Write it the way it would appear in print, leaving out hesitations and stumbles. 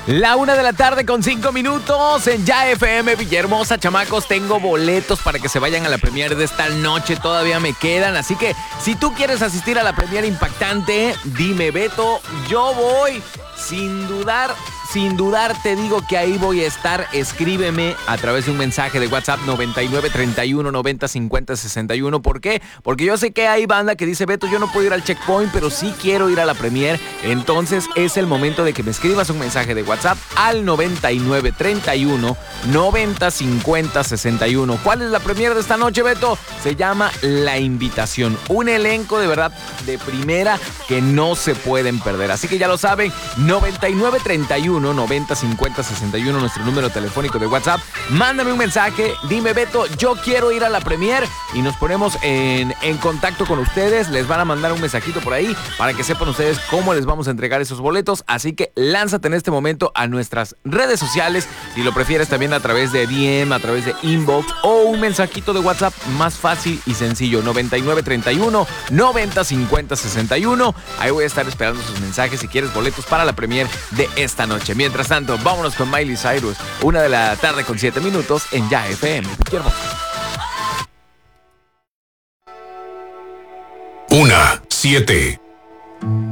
La 1:05 en Ya FM Villahermosa, chamacos. Tengo boletos para que se vayan a la premiere de esta noche. Todavía me quedan, así que si tú quieres asistir a la premiere impactante, dime, Beto, yo voy. Sin dudar te digo que ahí voy a estar. Escríbeme a través de un mensaje de WhatsApp 9931905061. ¿Por qué? Porque yo sé que hay banda que dice, Beto, yo no puedo ir al checkpoint, pero sí quiero ir a la premiere. Entonces es el momento de que me escribas un mensaje de WhatsApp al 9931905061. ¿Cuál es la premiere de esta noche, Beto? Se llama La Invitación. Un elenco de verdad de primera que no se pueden perder. Así que ya lo saben, 9931905061, nuestro número telefónico de WhatsApp. Mándame un mensaje, dime, Beto, yo quiero ir a la premiere, y nos ponemos en contacto con ustedes. Les van a mandar un mensajito por ahí para que sepan ustedes cómo les vamos a entregar esos boletos. Así que lánzate en este momento a nuestras redes sociales, si lo prefieres también a través de DM, a través de inbox o un mensajito de WhatsApp más fácil y sencillo, 9931905061. Ahí voy a estar esperando sus mensajes si quieres boletos para la premier de esta noche. Mientras tanto, vámonos con Miley Cyrus. 1:07 en Ya FM. Qué hermoso. 1:07.